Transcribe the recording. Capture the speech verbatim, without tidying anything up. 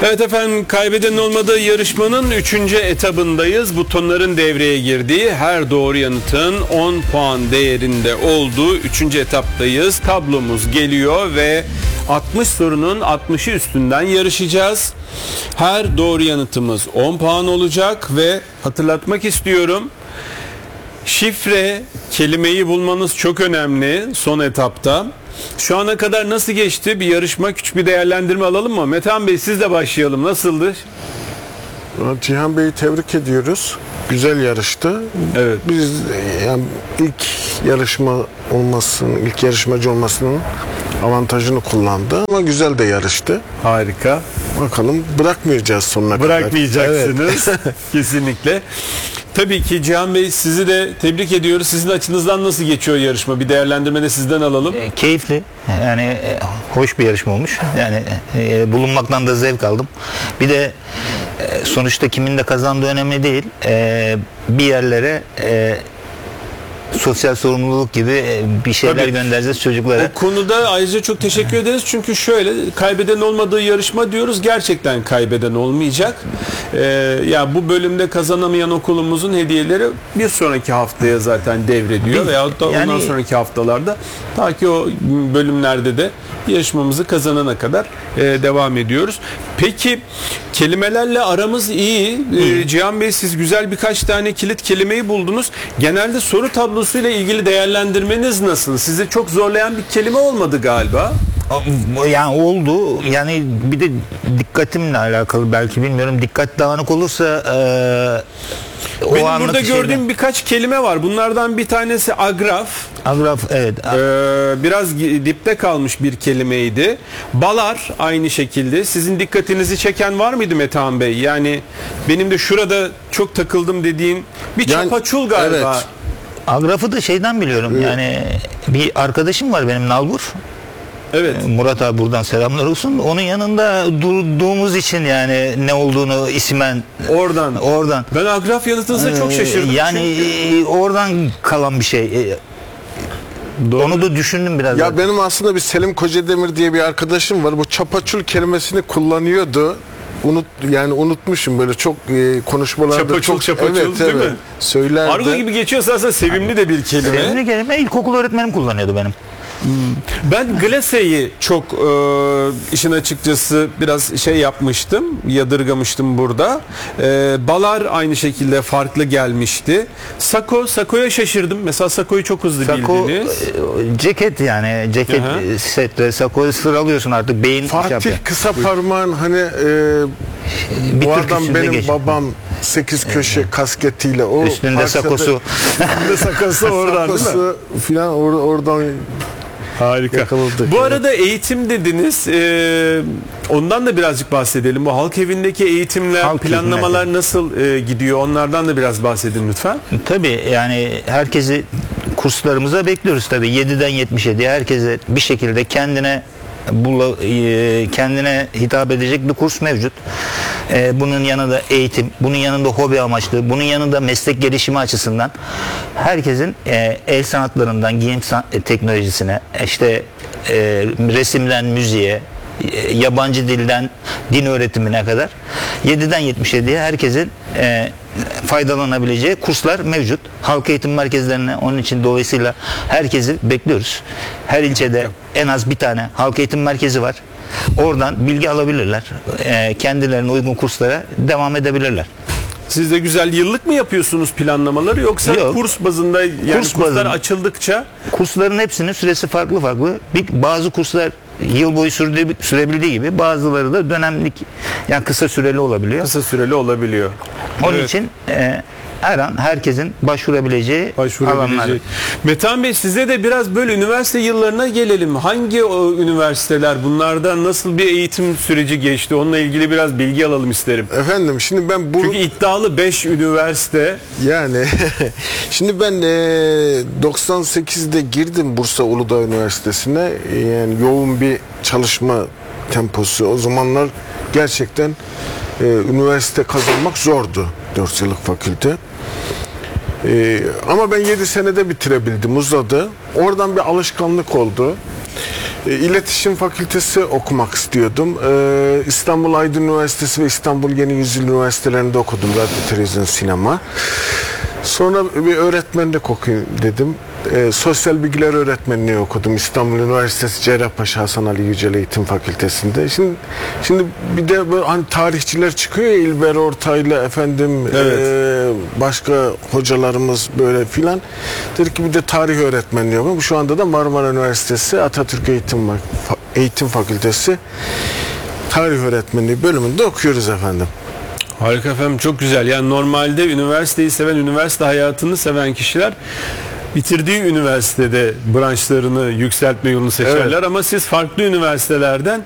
Evet efendim, kaybeden olmadığı yarışmanın üçüncü etabındayız. Butonların devreye girdiği, her doğru yanıtın on puan değerinde olduğu üçüncü etaptayız. Tablomuz geliyor ve altmış sorunun altmışı üstünden yarışacağız. Her doğru yanıtımız on puan olacak ve hatırlatmak istiyorum, şifre kelimeyi bulmanız çok önemli son etapta. Şu ana kadar nasıl geçti? Bir yarışma, küçük bir değerlendirme alalım mı? Metehan Bey, sizle başlayalım. Nasıldı? Cihan Bey'i tebrik ediyoruz. Güzel yarıştı. Evet. Biz yani ilk yarışma olmasının, ilk yarışmacı olmasının avantajını kullandı. Ama güzel de yarıştı. Harika. Bakalım, bırakmayacağız sonuna kadar. Bırakmayacaksınız. Evet. Kesinlikle. Tabii ki Cihan Bey, sizi de tebrik ediyoruz. Sizin açınızdan nasıl geçiyor yarışma? Bir değerlendirme de sizden alalım. E, keyifli. Yani e, hoş bir yarışma olmuş. Yani e, bulunmaktan da zevk aldım. Bir de e, sonuçta kimin de kazandığı önemli değil. E, bir yerlere e, sosyal sorumluluk gibi e, bir şeyler Tabii. göndereceğiz çocuklara. O konuda ayrıca çok teşekkür ederiz. Çünkü şöyle, kaybeden olmadığı yarışma diyoruz. Gerçekten kaybeden olmayacak. Ee, ya bu bölümde kazanamayan okulumuzun hediyeleri bir sonraki haftaya zaten devrediyor. Veyahut da Yani, ondan sonraki haftalarda, ta ki o bölümlerde de yarışmamızı kazanana kadar e, devam ediyoruz. Peki kelimelerle aramız iyi. Ee, Cihan Bey, siz güzel birkaç tane kilit kelimeyi buldunuz. Genelde soru tablosuyla ilgili değerlendirmeniz nasıl? Sizi çok zorlayan bir kelime olmadı galiba. Yani oldu. Yani bir de dikkatimle alakalı, belki bilmiyorum. Dikkat dağınık olursa e, o Benim anlık burada gördüğüm şeyden, birkaç kelime var. Bunlardan bir tanesi agraf. agraf, evet. Ee, biraz dipte kalmış bir kelimeydi. Balar aynı şekilde. Sizin dikkatinizi çeken var mıydı Metehan Bey? Yani benim de şurada çok takıldım dediğim bir Yani, çapaçul galiba. evet. Agrafı da şeyden biliyorum. Evet. Yani bir arkadaşım var benim, Nalbur. Evet. Murat abi, buradan selamlar olsun. Onun yanında durduğumuz için yani ne olduğunu ismen Oradan. oradan. Ben agraf yanıtınıza çok şaşırdım. Yani çünkü. e, oradan kalan bir şey. E, Doğru. Onu da düşündüm biraz. Ya zaten. benim aslında bir Selim Kocademir diye bir arkadaşım var. Bu çapaçul kelimesini kullanıyordu. Unut yani unutmuşum, böyle çok e, konuşmalarda Çapaçul, çok çapaçul, evet, değil evet, mi? söylerdi. Argo gibi geçiyorsa aslında sevimli de bir kelime. Sevimli kelime, ilkokul öğretmenim kullanıyordu benim. Ben glaseyi çok e, işin açıkçası biraz şey yapmıştım, yadırgamıştım burada. E, balar aynı şekilde farklı gelmişti. Sako, Sako'ya şaşırdım. Mesela Sako'yu çok hızlı Sako, bildiniz. e, ceket yani ceket Aha. e, setle Sako'yu sıralıyorsun artık, beyin şey Fatih yapıyor. kısa parmağın hani e, Bir bu Türk adam üstünde benim geç- babam sekiz köşe kasketiyle o Üstünde parçada- sakosu. Üstünde sakosu oradan değil mi? sakosu filan or, oradan Harika. yakaladık. Bu Evet. arada eğitim dediniz. Ee, ondan da birazcık bahsedelim. Bu halk evindeki eğitimler, Halk planlamalar eğitimleri. nasıl e, gidiyor? Onlardan da biraz bahsedin lütfen. Tabii yani herkesi kurslarımıza bekliyoruz tabii. yediden yetmiş yediye herkese bir şekilde kendine bula, e, kendine hitap edecek bir kurs mevcut. E, bunun yanında eğitim, bunun yanında hobi amaçlı, bunun yanında meslek gelişimi açısından herkesin e, el sanatlarından giyim san- e, teknolojisine, işte e, resimden müziğe, e, yabancı dilden din öğretimine kadar yediden yetmiş yediye herkesin e, faydalanabileceği kurslar mevcut. Halk eğitim merkezlerine, onun için dolayısıyla herkesi bekliyoruz. Her ilçede en az bir tane halk eğitim merkezi var. Oradan bilgi alabilirler. E, kendilerine uygun kurslara devam edebilirler. Siz de güzel yıllık mı yapıyorsunuz planlamaları, yoksa Yok. kurs bazında, yani Kurs kurslar bazında. açıldıkça? Kursların hepsinin süresi farklı farklı. Bir, bazı kurslar yıl boyu sürdüğü, sürebildiği gibi bazıları da dönemlik, yani kısa süreli olabiliyor. Kısa süreli olabiliyor. Onun Evet. için e, her an herkesin başvurabileceği alanlar. Başvurabilecek. Metehan Bey, size de biraz böyle üniversite yıllarına gelelim. Hangi o üniversiteler, bunlardan nasıl bir eğitim süreci geçti? Onunla ilgili biraz bilgi alalım isterim. Efendim şimdi ben bu Çünkü iddialı beş üniversite. yani şimdi ben e, doksan sekizde girdim Bursa Uludağ Üniversitesi'ne. E, yani yoğun bir çalışma temposu. O zamanlar gerçekten e, üniversite kazanmak zordu. dört yıllık fakülte. E, ama ben yedi senede bitirebildim, uzadı. Oradan bir alışkanlık oldu. E, İletişim Fakültesi okumak istiyordum. E, İstanbul Aydın Üniversitesi ve İstanbul Yeni Yüzyıl Üniversitelerinde okudum. Radyo, televizyon, sinema. Sonra bir öğretmenlik okuyayım dedim. E, sosyal bilgiler öğretmenliği okudum. İstanbul Üniversitesi Cerrahpaşa Hasan Ali Yücel Eğitim Fakültesi'nde. Şimdi şimdi bir de böyle hani tarihçiler çıkıyor ya, İlber Ortaylı efendim, Evet. e, başka hocalarımız böyle filan. Dedik ki bir de tarih öğretmenliği okudum. Şu anda da Marmara Üniversitesi Atatürk Eğitim, Eğitim Fakültesi tarih öğretmenliği bölümünde okuyoruz efendim. Harika efendim, çok güzel. Yani normalde üniversiteyi seven, üniversite hayatını seven kişiler bitirdiği üniversitede branşlarını yükseltme yolunu seçerler, Evet. ama siz farklı üniversitelerden